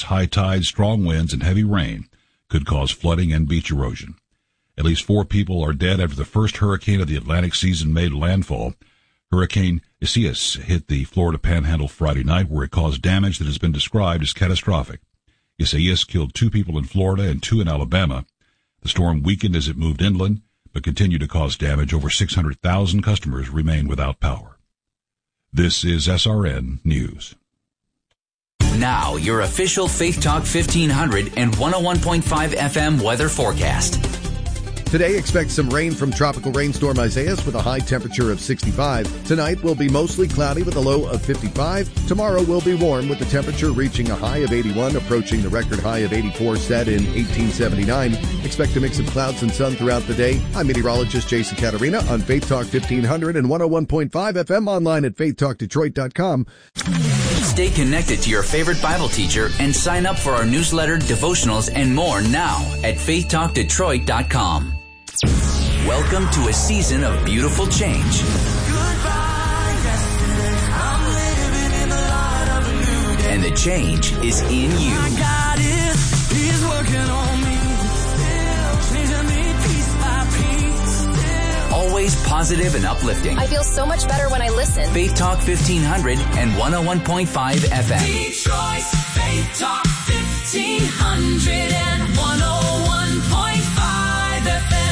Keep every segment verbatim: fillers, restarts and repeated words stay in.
high tides, strong winds, and heavy rain could cause flooding and beach erosion. At least four people are dead after the first hurricane of the Atlantic season made landfall. Hurricane Isaias hit the Florida Panhandle Friday night, where it caused damage that has been described as catastrophic. Isaias killed two people in Florida and two in Alabama. The storm weakened as it moved inland, but continued to cause damage. Over six hundred thousand customers remain without power. This is S R N News. Now, your official Faith Talk fifteen hundred and one oh one point five F M weather forecast. Today, expect some rain from tropical rainstorm Isaias with a high temperature of sixty-five. Tonight will be mostly cloudy with a low of fifty-five. Tomorrow will be warm with the temperature reaching a high of eighty-one, approaching the record high of eighty-four set in eighteen seventy-nine. Expect a mix of clouds and sun throughout the day. I'm meteorologist Jason Caterina on Faith Talk fifteen hundred and one oh one point five F M, online at faith talk detroit dot com. Stay connected to your favorite Bible teacher and sign up for our newsletter, devotionals, and more now at faith talk detroit dot com. Welcome to a season of beautiful change. Goodbye, destiny. I'm living in the light of a new day. And the change is in you. My God is, He's working on me. Still changing me piece by piece. Always positive and uplifting. I feel so much better when I listen. Faith Talk fifteen hundred and one oh one point five F M. Detroit's Faith Talk fifteen hundred and one oh one point five F M.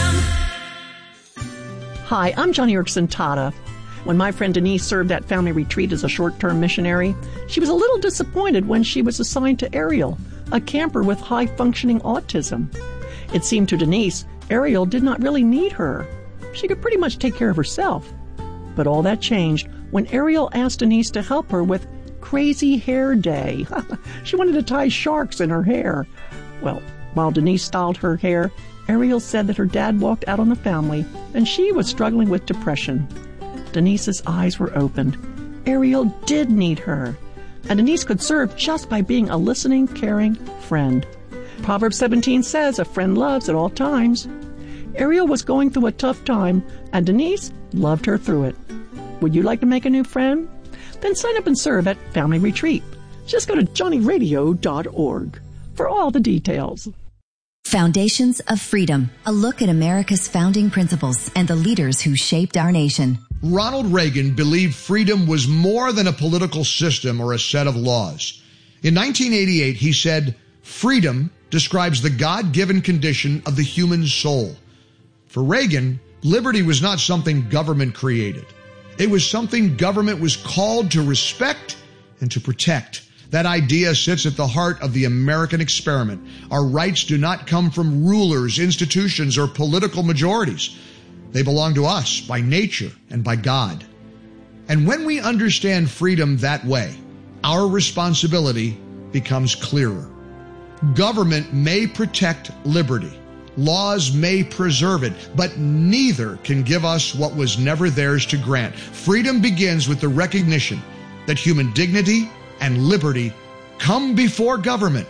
Hi, I'm Johnny Erickson Tata. When my friend Denise served at family retreat as a short-term missionary, she was a little disappointed when she was assigned to Ariel, a camper with high-functioning autism. It seemed to Denise, Ariel did not really need her. She could pretty much take care of herself. But all that changed when Ariel asked Denise to help her with Crazy Hair Day. She wanted to tie sharks in her hair. Well, while Denise styled her hair, Ariel said that her dad walked out on the family and she was struggling with depression. Denise's eyes were opened. Ariel did need her, and Denise could serve just by being a listening, caring friend. Proverbs seventeen says, a friend loves at all times. Ariel was going through a tough time, and Denise loved her through it. Would you like to make a new friend? Then sign up and serve at Family Retreat. Just go to johnny radio dot org for all the details. Foundations of Freedom, a look at America's founding principles and the leaders who shaped our nation. Ronald Reagan believed freedom was more than a political system or a set of laws. In nineteen eighty-eight, he said, "Freedom describes the God-given condition of the human soul." For Reagan, liberty was not something government created. It was something government was called to respect and to protect. That idea sits at the heart of the American experiment. Our rights do not come from rulers, institutions, or political majorities. They belong to us by nature and by God. And when we understand freedom that way, our responsibility becomes clearer. Government may protect liberty. Laws may preserve it, but neither can give us what was never theirs to grant. Freedom begins with the recognition that human dignity and liberty come before government,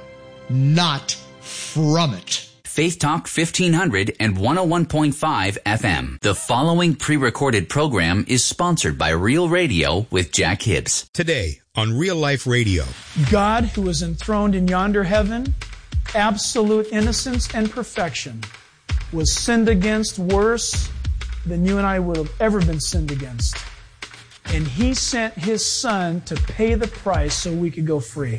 not from it. Faith Talk fifteen hundred and one oh one point five F M. The following pre-recorded program is sponsored by Real Radio with Jack Hibbs. Today on Real Life Radio. God, who is enthroned in yonder heaven, absolute innocence and perfection, was sinned against worse than you and I would have ever been sinned against. And He sent His Son to pay the price so we could go free.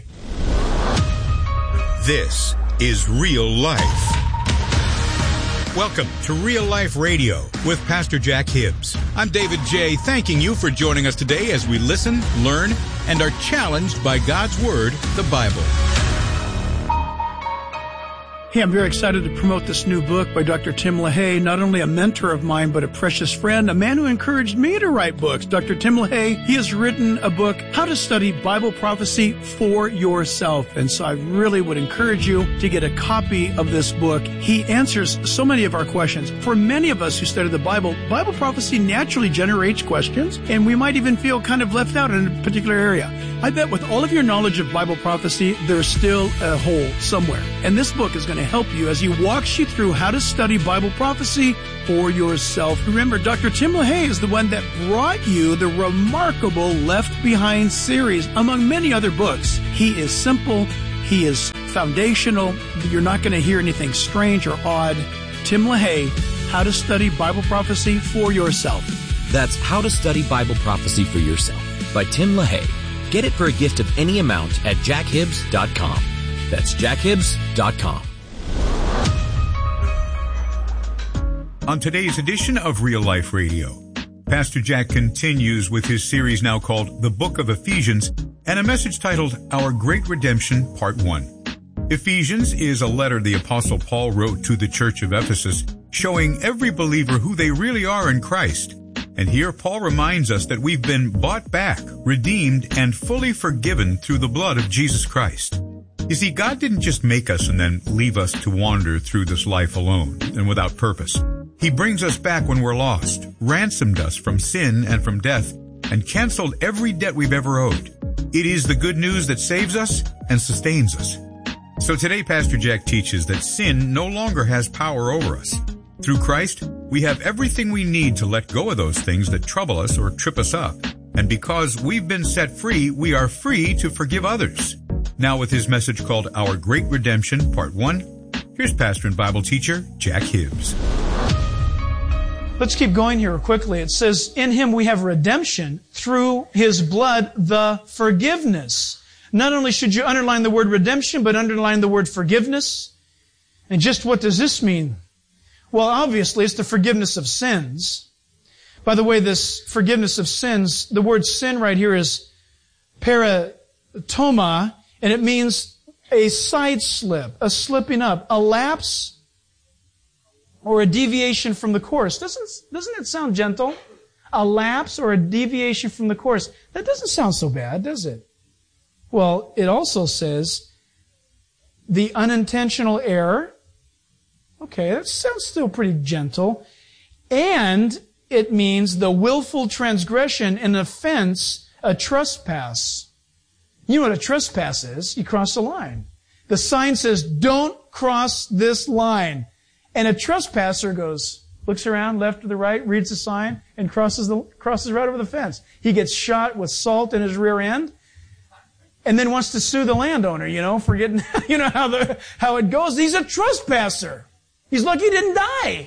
This is Real Life. Welcome to Real Life Radio with Pastor Jack Hibbs. I'm David J., thanking you for joining us today as we listen, learn, and are challenged by God's Word, the Bible. Hey, I'm very excited to promote this new book by Doctor Tim LaHaye, not only a mentor of mine, but a precious friend, a man who encouraged me to write books. Doctor Tim LaHaye, he has written a book, How to Study Bible Prophecy for Yourself. And so I really would encourage you to get a copy of this book. He answers so many of our questions. For many of us who study the Bible, Bible prophecy naturally generates questions, and we might even feel kind of left out in a particular area. I bet with all of your knowledge of Bible prophecy, there's still a hole somewhere. And this book is going to help you as he walks you through how to study Bible prophecy for yourself. Remember, Doctor Tim LaHaye is the one that brought you the remarkable Left Behind series, among many other books. He is simple, he He is foundational. You're not going to hear anything strange or odd. Tim LaHaye, How to Study Bible Prophecy for Yourself. That's How to Study Bible Prophecy for Yourself by Tim LaHaye. Get it for a gift of any amount at jack hibbs dot com. That's jack hibbs dot com. On today's edition of Real Life Radio, Pastor Jack continues with his series now called The Book of Ephesians and a message titled Our Great Redemption, Part one. Ephesians is a letter the Apostle Paul wrote to the church of Ephesus, showing every believer who they really are in Christ. And here Paul reminds us that we've been bought back, redeemed, and fully forgiven through the blood of Jesus Christ. You see, God didn't just make us and then leave us to wander through this life alone and without purpose. He brings us back when we're lost, ransomed us from sin and from death, and canceled every debt we've ever owed. It is the good news that saves us and sustains us. So today, Pastor Jack teaches that sin no longer has power over us. Through Christ, we have everything we need to let go of those things that trouble us or trip us up. And because we've been set free, we are free to forgive others. Now with his message called Our Great Redemption, Part one, here's pastor and Bible teacher Jack Hibbs. Let's keep going here quickly. It says, in Him we have redemption through His blood, the forgiveness. Not only should you underline the word redemption, but underline the word forgiveness. And just what does this mean? Well, obviously, it's the forgiveness of sins. By the way, this forgiveness of sins, the word sin right here is paratoma, and it means a side slip, a slipping up, a lapse, or a deviation from the course. Doesn't, doesn't it sound gentle? A lapse or a deviation from the course. That doesn't sound so bad, does it? Well, it also says the unintentional error. Okay, that sounds still pretty gentle. And it means the willful transgression, an offense, a trespass. You know what a trespass is? You cross a line. The sign says, don't cross this line. And a trespasser goes, looks around left to the right, reads the sign, and crosses the crosses right over the fence. He gets shot with salt in his rear end, and then wants to sue the landowner, you know, for getting, you know how the how it goes. He's a trespasser. He's lucky he didn't die.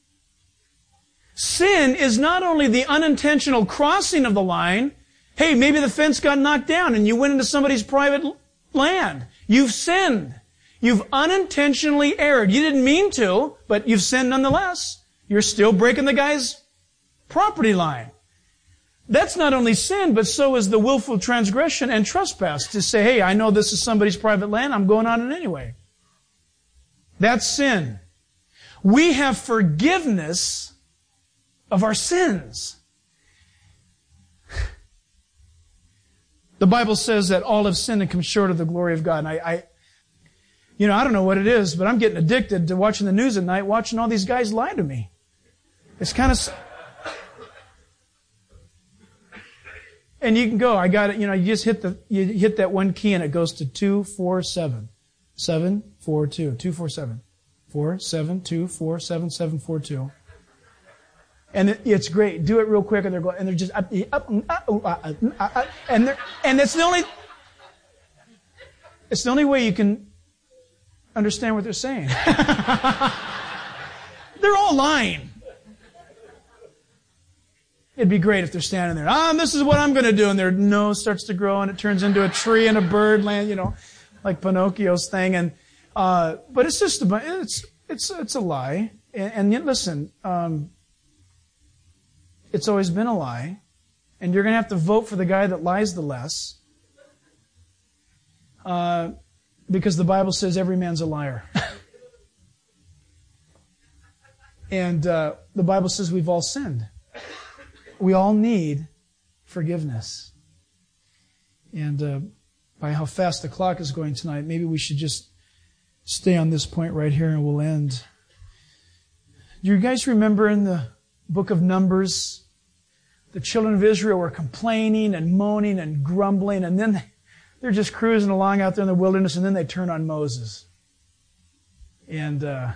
Sin is not only the unintentional crossing of the line. Hey, maybe the fence got knocked down and you went into somebody's private land. You've sinned. You've unintentionally erred. You didn't mean to, but you've sinned nonetheless. You're still breaking the guy's property line. That's not only sin, but so is the willful transgression and trespass. To say, hey, I know this is somebody's private land, I'm going on it anyway. That's sin. We have forgiveness of our sins. The Bible says that all have sinned and come short of the glory of God. And I, I You know, I don't know what it is, but I'm getting addicted to watching the news at night, watching all these guys lie to me. It's kind of... And you can go, I got it, you know, you just hit the, you hit that one key and it goes to two, four, seven. Seven, four, two. Two, four, seven. Four, seven, two, four, seven, seven, four, two. And it, it's great. Do it real quick and they're going, and they're just, up, up, up, up, up, up, and they're, and it's the only, it's the only way you can understand what they're saying. They're all lying. It'd be great if they're standing there. Ah, this is what I'm going to do. And their nose starts to grow and it turns into a tree and a bird land, you know, like Pinocchio's thing. And, uh, but it's just, a, it's, it's, it's a lie. And, and yet, listen, um, it's always been a lie. And you're going to have to vote for the guy that lies the less. Uh, because the Bible says every man's a liar. And, uh, the Bible says we've all sinned. We all need forgiveness. And uh, by how fast the clock is going tonight, maybe we should just stay on this point right here and we'll end. Do you guys remember in the book of Numbers, the children of Israel were complaining and moaning and grumbling, and then they're just cruising along out there in the wilderness, and then they turn on Moses. And uh,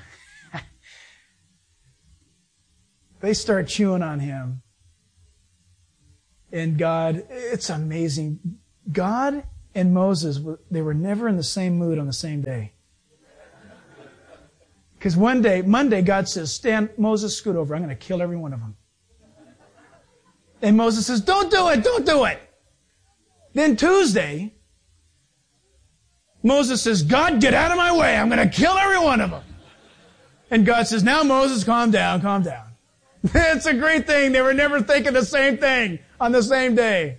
they start chewing on him. And God, it's amazing. God and Moses, they were never in the same mood on the same day. Because one day, Monday, God says, "Stand, Moses, scoot over. I'm going to kill every one of them." And Moses says, "Don't do it, don't do it." Then Tuesday, Moses says, "God, get out of my way. I'm going to kill every one of them." And God says, "Now, Moses, calm down, calm down." It's a great thing. They were never thinking the same thing on the same day.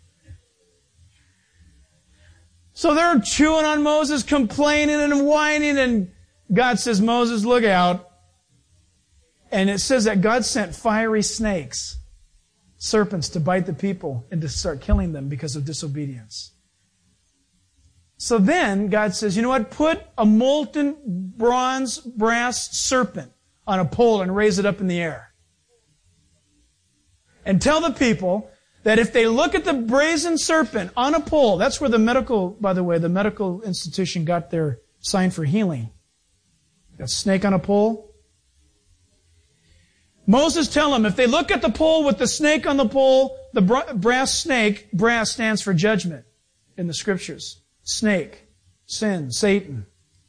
So they're chewing on Moses, complaining and whining, and God says, "Moses, look out." And it says that God sent fiery snakes, serpents, to bite the people and to start killing them because of disobedience. So then God says, "You know what? Put a molten bronze brass serpent on a pole and raise it up in the air. And tell the people that if they look at the brazen serpent on a pole," that's where the medical, by the way, the medical institution got their sign for healing. That snake on a pole. Moses, tell them, if they look at the pole with the snake on the pole, the brass snake, brass stands for judgment in the scriptures. Snake, sin, Satan.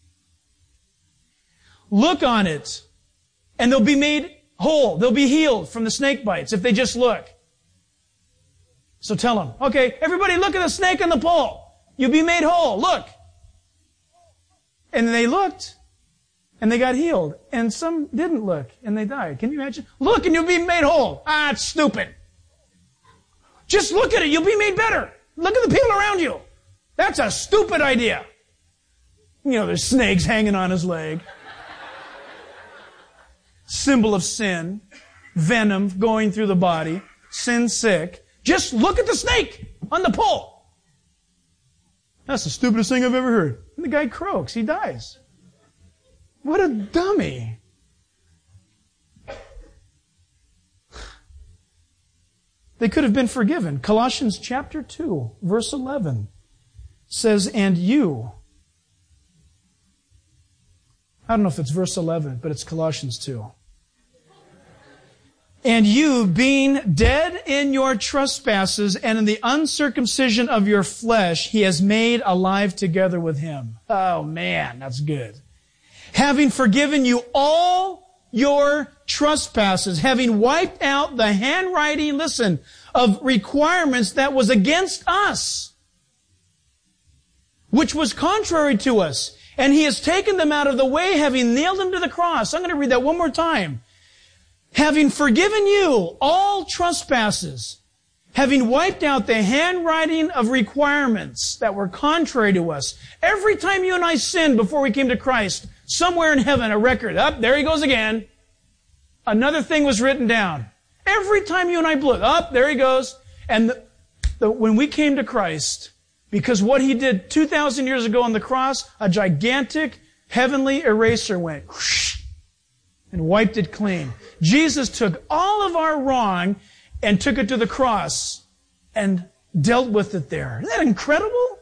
Look on it, and they'll be made whole. They'll be healed from the snake bites if they just look. So tell them, okay, everybody look at the snake on the pole. You'll be made whole. Look. And they looked, and they got healed. And some didn't look, and they died. Can you imagine? Look, and you'll be made whole. Ah, it's stupid. Just look at it. You'll be made better. Look at the people around you. That's a stupid idea. You know, there's snakes hanging on his leg. Symbol of sin. Venom going through the body. Sin sick. Just look at the snake on the pole. That's the stupidest thing I've ever heard. And the guy croaks. He dies. What a dummy. They could have been forgiven. Colossians chapter two, verse eleven says, "And you," I don't know if it's verse eleven, but it's Colossians two. "And you, being dead in your trespasses and in the uncircumcision of your flesh, He has made alive together with Him." Oh man, that's good. "Having forgiven you all your trespasses, having wiped out the handwriting," listen, "of requirements that was against us, which was contrary to us. And He has taken them out of the way, having nailed them to the cross." I'm going to read that one more time. "Having forgiven you all trespasses, having wiped out the handwriting of requirements that were contrary to us." Every time you and I sinned before we came to Christ, somewhere in heaven, a record, up, there he goes again. Another thing was written down. Every time you and I blew it, up, there he goes. And the, the, when we came to Christ, because what He did two thousand years ago on the cross, a gigantic heavenly eraser went whoosh, and wiped it clean. Jesus took all of our wrong and took it to the cross and dealt with it there. Isn't that incredible?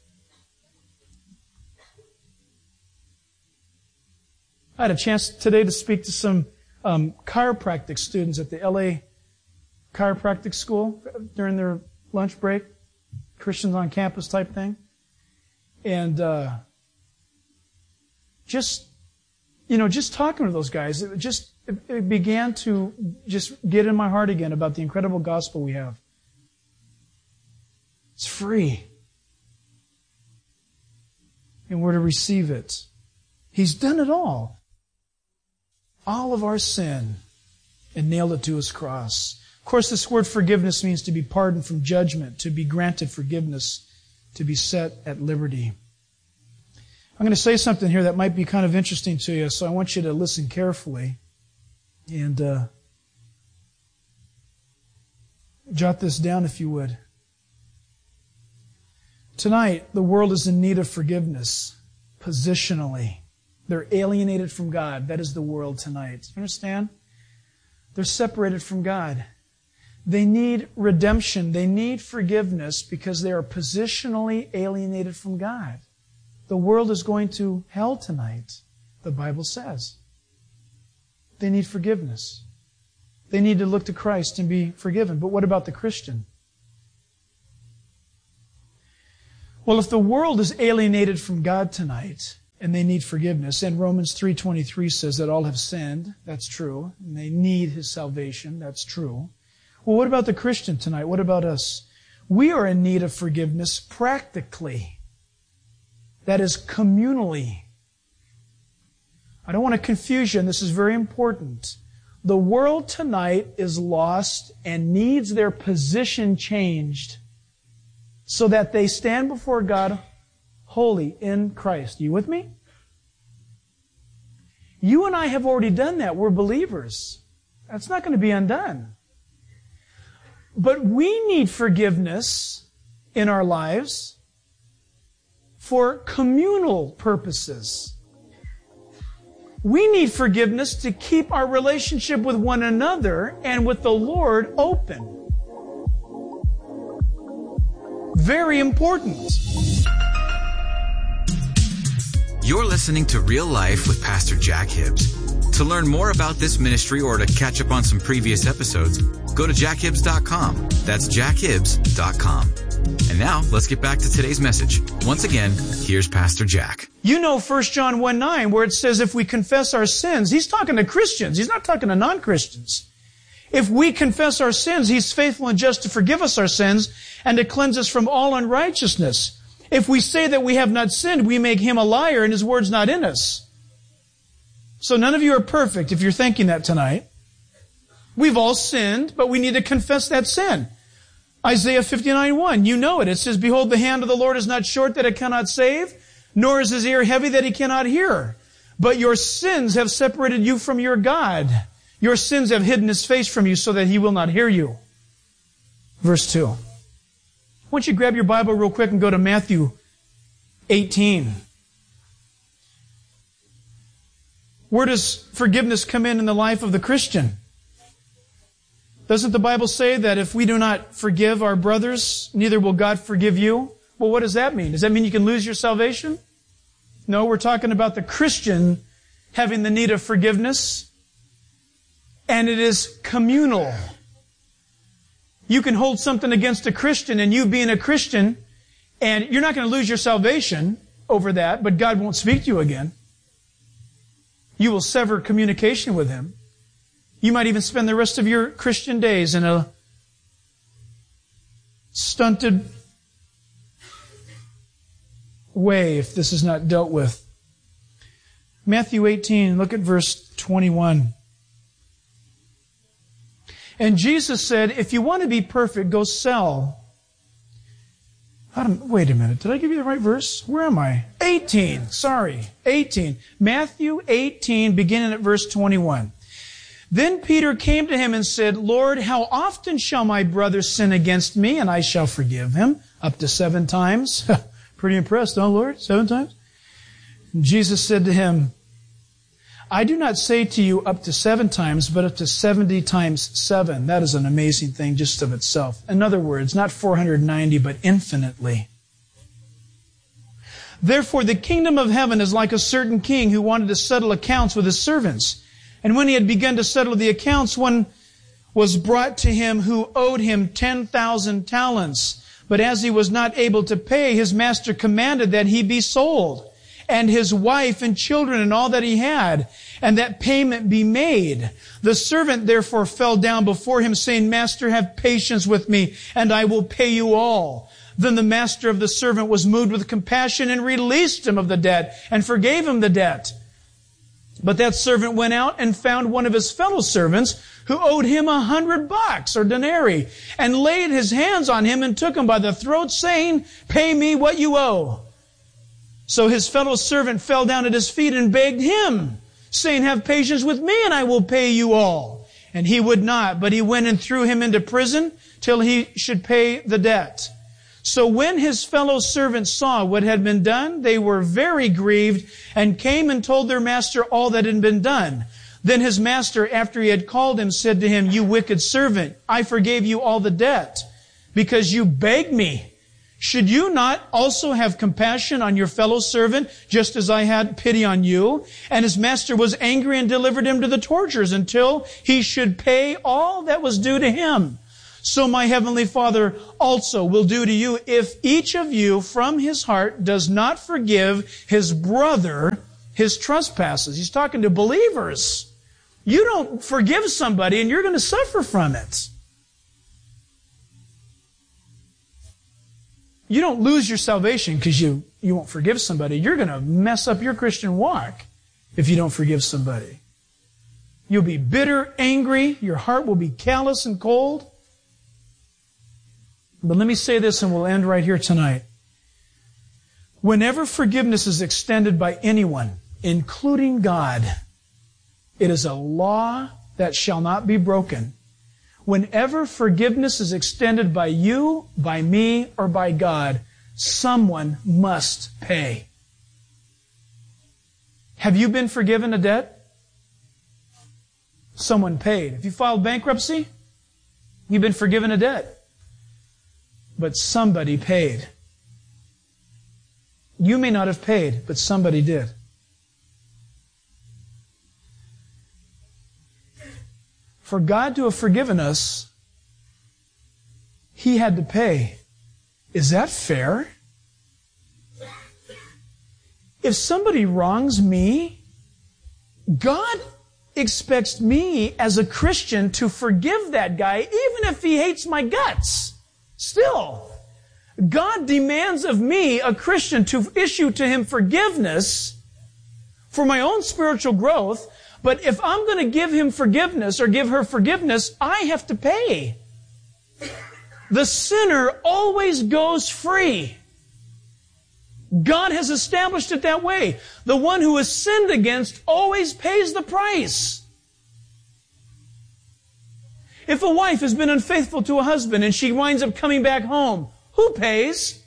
I had a chance today to speak to some um, chiropractic students at the L A Chiropractic School during their lunch break. Christians on campus type thing. And uh, just, you know, just talking to those guys, it just it, it began to just get in my heart again about the incredible gospel we have. It's free. And we're to receive it. He's done it all. All of our sin, and nailed it to His cross. Of course, this word forgiveness means to be pardoned from judgment, to be granted forgiveness, to be set at liberty. I'm going to say something here that might be kind of interesting to you, so I want you to listen carefully and uh, jot this down if you would. Tonight, the world is in need of forgiveness, positionally. They're alienated from God. That is the world tonight. You understand? They're separated from God. They need redemption. They need forgiveness because they are positionally alienated from God. The world is going to hell tonight, the Bible says. They need forgiveness. They need to look to Christ and be forgiven. But what about the Christian? Well, if the world is alienated from God tonight, and they need forgiveness, and Romans three twenty-three says that all have sinned, that's true, and they need His salvation, that's true. Well, what about the Christian tonight? What about us? We are in need of forgiveness practically. That is, communally. I don't want to confuse you, and this is very important. The world tonight is lost and needs their position changed so that they stand before God holy in Christ. You with me? You and I have already done that. We're believers. That's not going to be undone. But we need forgiveness in our lives for communal purposes. We need forgiveness to keep our relationship with one another and with the Lord open. Very important. You're listening to Real Life with Pastor Jack Hibbs. To learn more about this ministry or to catch up on some previous episodes, go to jack hibbs dot com. That's jack hibbs dot com. And now, let's get back to today's message. Once again, here's Pastor Jack. You know First John one nine, where it says if we confess our sins, he's talking to Christians. He's not talking to non-Christians. If we confess our sins, He's faithful and just to forgive us our sins and to cleanse us from all unrighteousness. If we say that we have not sinned, we make Him a liar and His word's not in us. So none of you are perfect if you're thinking that tonight. We've all sinned, but we need to confess that sin. Isaiah fifty-nine one, you know it. It says, behold, the hand of the Lord is not short that it cannot save, nor is His ear heavy that He cannot hear. But your sins have separated you from your God. Your sins have hidden His face from you so that He will not hear you. Verse two. Why don't you grab your Bible real quick and go to Matthew eighteen. Where does forgiveness come in in the life of the Christian? Doesn't the Bible say that if we do not forgive our brothers, neither will God forgive you? Well, what does that mean? Does that mean you can lose your salvation? No, we're talking about the Christian having the need of forgiveness. And it is communal. You can hold something against a Christian, and you being a Christian, and you're not going to lose your salvation over that, but God won't speak to you again. You will sever communication with Him. You might even spend the rest of your Christian days in a stunted way if this is not dealt with. Matthew eighteen, look at verse twenty-one. And Jesus said, if you want to be perfect, go sell. I don't, wait a minute. Did I give you the right verse? Where am I? eighteen. Sorry. eighteen. Matthew eighteen, beginning at verse twenty-one. Then Peter came to Him and said, Lord, how often shall my brother sin against me, and I shall forgive him? Up to seven times. Pretty impressed, huh, Lord? Seven times? And Jesus said to him, I do not say to you up to seven times, but up to seventy times seven. That is an amazing thing just of itself. In other words, not four hundred ninety, but infinitely. Therefore, the kingdom of heaven is like a certain king who wanted to settle accounts with his servants. And when he had begun to settle the accounts, one was brought to him who owed him ten thousand talents. But as he was not able to pay, his master commanded that he be sold, and his wife and children and all that he had, and that payment be made. The servant therefore fell down before him, saying, Master, have patience with me, and I will pay you all. Then the master of the servant was moved with compassion and released him of the debt, and forgave him the debt. But that servant went out and found one of his fellow servants who owed him a hundred bucks or denarii, and laid his hands on him and took him by the throat, saying, Pay me what you owe. So his fellow servant fell down at his feet and begged him, saying, Have patience with me, and I will pay you all. And he would not, but he went and threw him into prison till he should pay the debt. So when his fellow servants saw what had been done, they were very grieved, and came and told their master all that had been done. Then his master, after he had called him, said to him, You wicked servant, I forgave you all the debt, because you begged me. Should you not also have compassion on your fellow servant, just as I had pity on you? And his master was angry and delivered him to the torturers until he should pay all that was due to him. so my heavenly Father also will do to you if each of you from his heart does not forgive his brother his trespasses. He's talking to believers. You don't forgive somebody and you're going to suffer from it. You don't lose your salvation because you, you won't forgive somebody. You're going to mess up your Christian walk if you don't forgive somebody. You'll be bitter, angry. Your heart will be callous and cold. But let me say this and we'll end right here tonight. Whenever forgiveness is extended by anyone, including God, it is a law that shall not be broken. Whenever forgiveness is extended by you, by me, or by God, someone must pay. Have you been forgiven a debt? Someone paid. If you filed bankruptcy, you've been forgiven a debt. But somebody paid. You may not have paid, but somebody did. For God to have forgiven us, He had to pay. Is that fair? If somebody wrongs me, God expects me as a Christian to forgive that guy even if he hates my guts. Still, God demands of me, a Christian, to issue to him forgiveness for my own spiritual growth. But if I'm going to give him forgiveness or give her forgiveness, I have to pay. The sinner always goes free. God has established it that way. The one who is sinned against always pays the price. If a wife has been unfaithful to a husband and she winds up coming back home, who pays?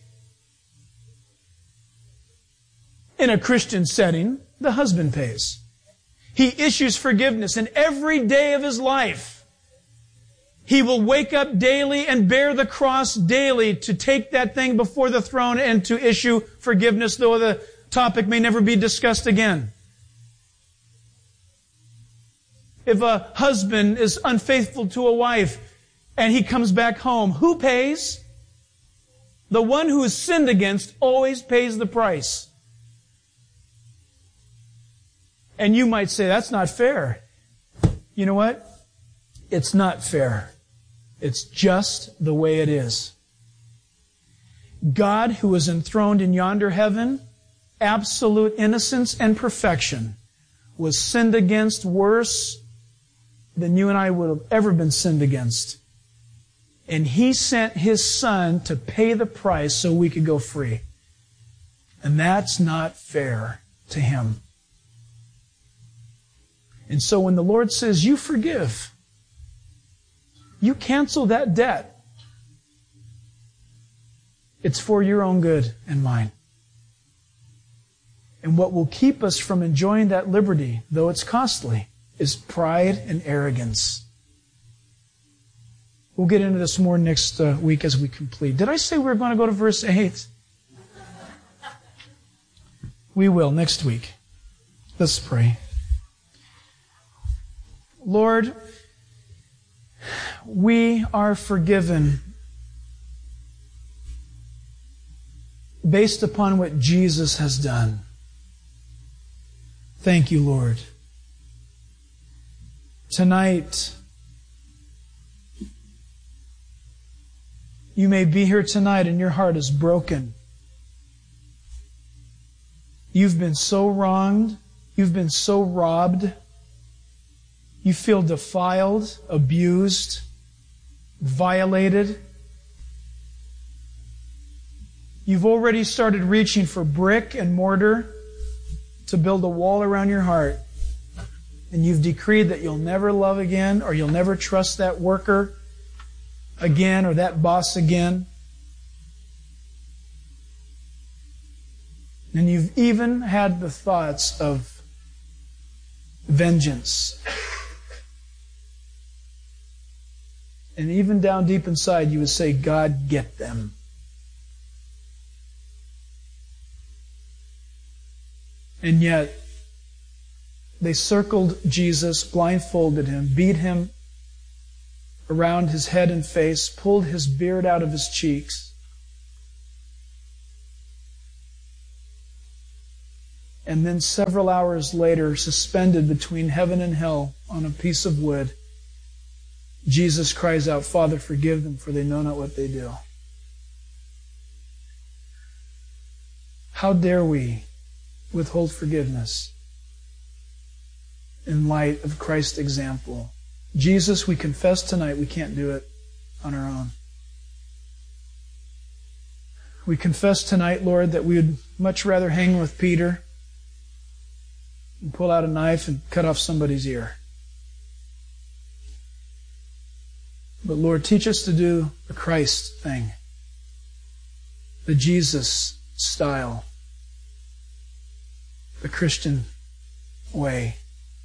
In a Christian setting, the husband pays. He issues forgiveness in every day of his life. He will wake up daily and bear the cross daily to take that thing before the throne and to issue forgiveness, though the topic may never be discussed again. If a husband is unfaithful to a wife and he comes back home, who pays? The one who is sinned against always pays the price. And you might say, that's not fair. You know what? It's not fair. It's just the way it is. God, who is enthroned in yonder heaven, absolute innocence and perfection, was sinned against worse than you and I would have ever been sinned against. And He sent His Son to pay the price so we could go free. And that's not fair to Him. And so when the Lord says, you forgive, you cancel that debt, it's for your own good and mine. And what will keep us from enjoying that liberty, though it's costly, is pride and arrogance. We'll get into this more next uh, week as we complete. Did I say we were going to go to verse eight? We will next week. Let's pray. Lord, we are forgiven based upon what Jesus has done. Thank you, Lord. Tonight, you may be here tonight and your heart is broken. You've been so wronged. You've been so robbed. You feel defiled, abused, violated. You've already started reaching for brick and mortar to build a wall around your heart. And you've decreed that you'll never love again, or you'll never trust that worker again, or that boss again. And you've even had the thoughts of vengeance. And even down deep inside, you would say, God, get them. And yet, they circled Jesus, blindfolded Him, beat Him around his head and face, pulled his beard out of his cheeks. And then several hours later, suspended between heaven and hell on a piece of wood, Jesus cries out, "Father, forgive them, for they know not what they do." How dare we withhold forgiveness in light of Christ's example? Jesus, we confess tonight we can't do it on our own. We confess tonight, Lord, that we would much rather hang with Peter and pull out a knife and cut off somebody's ear. But Lord, teach us to do the Christ thing, the Jesus style, the Christian way.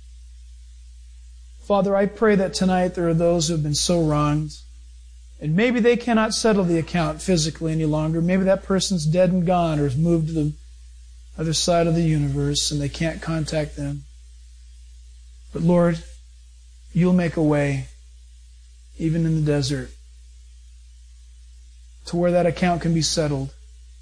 Father, I pray that tonight there are those who have been so wronged, and maybe they cannot settle the account physically any longer. Maybe that person's dead and gone or has moved to the other side of the universe and they can't contact them. But Lord, you'll make a way, even in the desert, to where that account can be settled,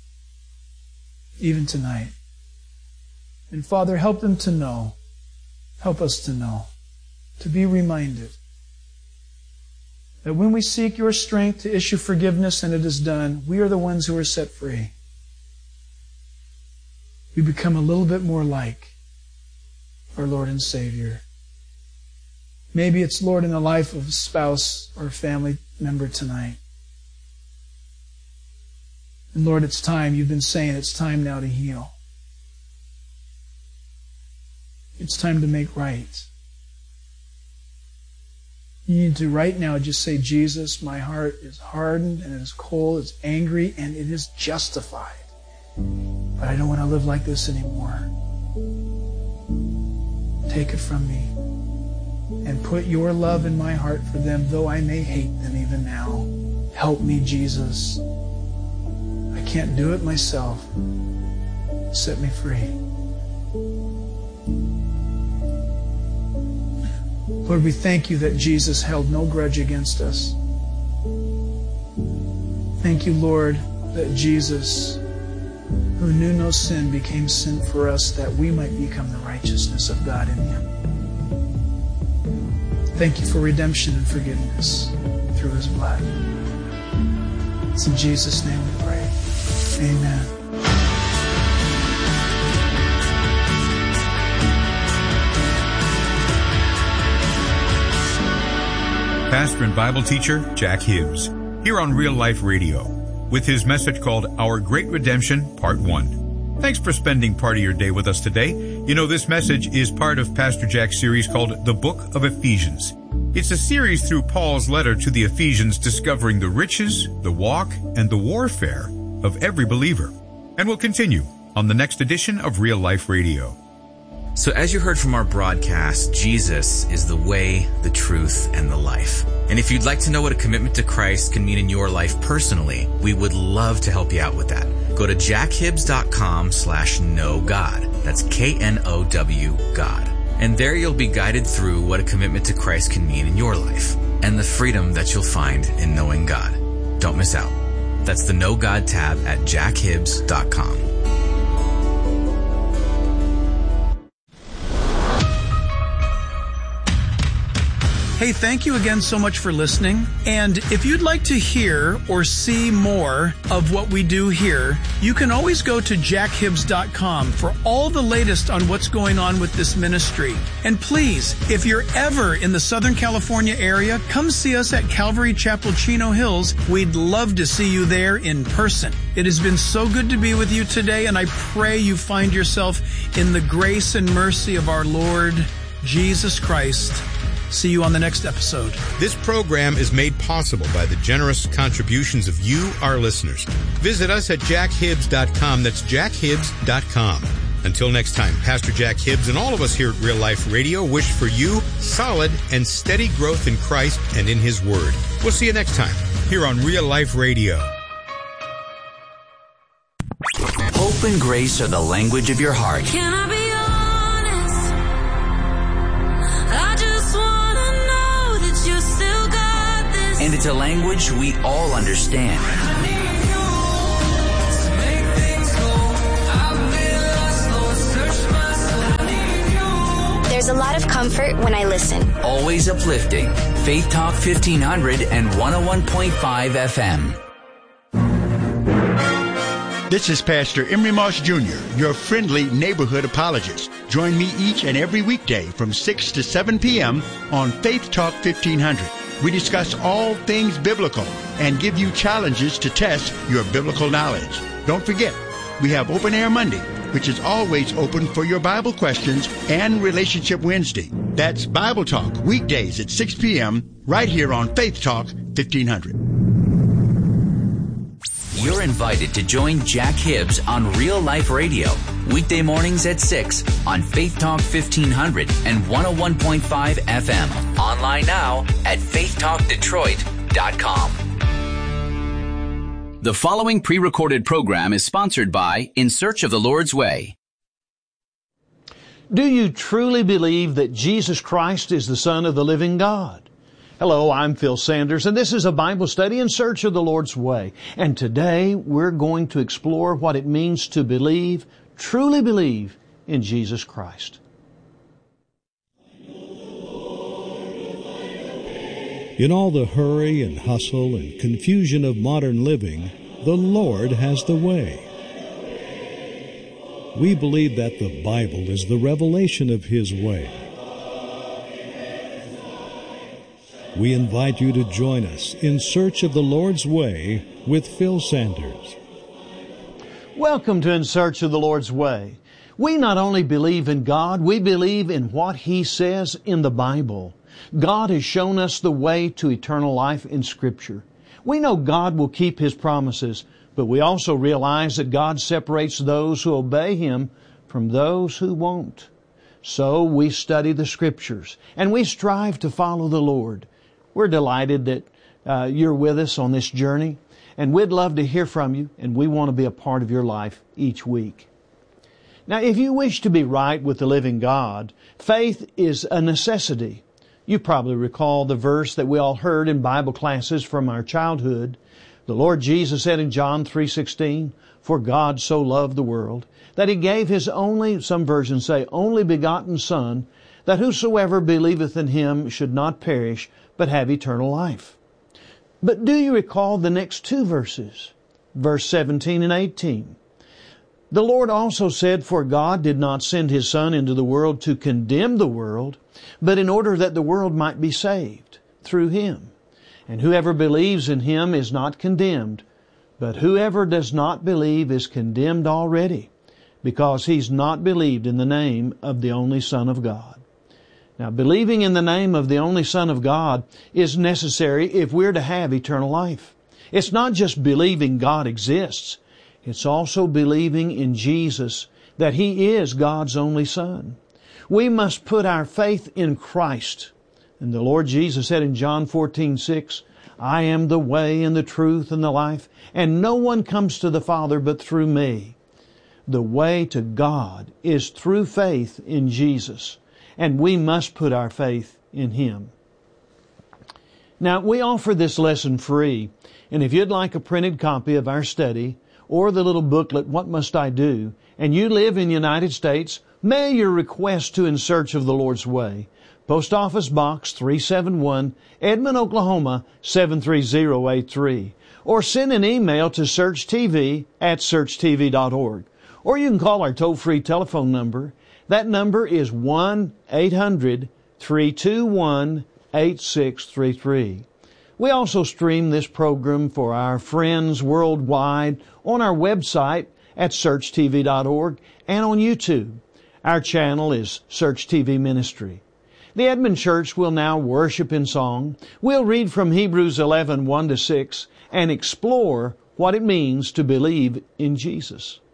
even tonight. And Father, help them to know, help us to know, to be reminded that when we seek your strength to issue forgiveness and it is done, we are the ones who are set free. We become a little bit more like our Lord and Savior. Maybe it's, Lord, in the life of a spouse or a family member tonight. And Lord, it's time. You've been saying it's time now to heal. It's time to make right. You need to right now just say, Jesus, my heart is hardened and it is cold, it's angry, and it is justified. But I don't want to live like this anymore. Take it from me and put your love in my heart for them, though I may hate them even now. Help me, Jesus. I can't do it myself. Set me free. Lord, we thank you that Jesus held no grudge against us. Thank you, Lord, that Jesus, who knew no sin, became sin for us that we might become the righteousness of God in him. Thank you for redemption and forgiveness through his blood. It's in Jesus' name we pray. Amen. Pastor and Bible teacher Jack Hibbs, here on Real Life Radio, with his message called Our Great Redemption, Part one. Thanks for spending part of your day with us today. You know, this message is part of Pastor Jack's series called The Book of Ephesians. It's a series through Paul's letter to the Ephesians discovering the riches, the walk, and the warfare of every believer. And we'll continue on the next edition of Real Life Radio. So as you heard from our broadcast, Jesus is the way, the truth, and the life. And if you'd like to know what a commitment to Christ can mean in your life personally, we would love to help you out with that. Go to jackhibbs.com slash know God. That's K N O W God. And there you'll be guided through what a commitment to Christ can mean in your life and the freedom that you'll find in knowing God. Don't miss out. That's the Know God tab at jackhibbs dot com. Hey, thank you again so much for listening. And if you'd like to hear or see more of what we do here, you can always go to jack hibbs dot com for all the latest on what's going on with this ministry. And please, if you're ever in the Southern California area, come see us at Calvary Chapel, Chino Hills. We'd love to see you there in person. It has been so good to be with you today, and I pray you find yourself in the grace and mercy of our Lord Jesus Christ. See you on the next episode. This program is made possible by the generous contributions of you, our listeners. Visit us at jack hibbs dot com. That's jack hibbs dot com. Until next time, Pastor Jack Hibbs and all of us here at Real Life Radio wish for you solid and steady growth in Christ and in His Word. We'll see you next time here on Real Life Radio. Hope and grace are the language of your heart. Can I be honest? I just wanna know that you still got It's a language we all understand. There's a lot of comfort when I listen. Always uplifting. Faith Talk fifteen hundred and one oh one point five F M. This is Pastor Emery Moss Junior, your friendly neighborhood apologist. Join me each and every weekday from six to seven p.m. on Faith Talk fifteen hundred. We discuss all things biblical and give you challenges to test your biblical knowledge. Don't forget, we have Open Air Monday, which is always open for your Bible questions, and Relationship Wednesday. That's Bible Talk, weekdays at six p.m. right here on Faith Talk fifteen hundred. You're invited to join Jack Hibbs on Real Life Radio, weekday mornings at six on Faith Talk fifteen hundred and one oh one point five F M. Online now at faith talk detroit dot com. The following pre-recorded program is sponsored by In Search of the Lord's Way. Do you truly believe that Jesus Christ is the Son of the living God? Hello, I'm Phil Sanders, and this is a Bible study in search of the Lord's way. And today we're going to explore what it means to believe, truly believe, in Jesus Christ. In all the hurry and hustle and confusion of modern living, the Lord has the way. We believe that the Bible is the revelation of His way. We invite you to join us in search of the Lord's way with Phil Sanders. Welcome to In Search of the Lord's Way. We not only believe in God, we believe in what He says in the Bible. God has shown us the way to eternal life in Scripture. We know God will keep His promises, but we also realize that God separates those who obey Him from those who won't. So we study the Scriptures, and we strive to follow the Lord. We're delighted that uh, you're with us on this journey, and we'd love to hear from you, and we want to be a part of your life each week. Now, if you wish to be right with the living God, faith is a necessity. You probably recall the verse that we all heard in Bible classes from our childhood. The Lord Jesus said in John three sixteen, "For God so loved the world, that He gave His only," some versions say, "only begotten Son, that whosoever believeth in Him should not perish, but have eternal life." But do you recall the next two verses? Verse seventeen and eighteen. The Lord also said, "For God did not send His Son into the world to condemn the world, but in order that the world might be saved through Him. And whoever believes in Him is not condemned, but whoever does not believe is condemned already, because he's not believed in the name of the only Son of God." Now, believing in the name of the only Son of God is necessary if we're to have eternal life. It's not just believing God exists. It's also believing in Jesus, that He is God's only Son. We must put our faith in Christ. And the Lord Jesus said in John fourteen six, "I am the way and the truth and the life, and no one comes to the Father but through me." The way to God is through faith in Jesus, and we must put our faith in Him. Now, we offer this lesson free, and if you'd like a printed copy of our study, or the little booklet, "What Must I Do?" and you live in the United States, mail your request to In Search of the Lord's Way. Post Office Box three seventy-one, Edmond, Oklahoma seven three zero eight three. Or send an email to searchtv at search t v dot org. Or you can call our toll-free telephone number. That number is one eight hundred three two one eight six three three. We also stream this program for our friends worldwide on our website at search t v dot org and on YouTube. Our channel is Search T V Ministry. The Edmond Church will now worship in song. We'll read from Hebrews eleven one to six and explore what it means to believe in Jesus.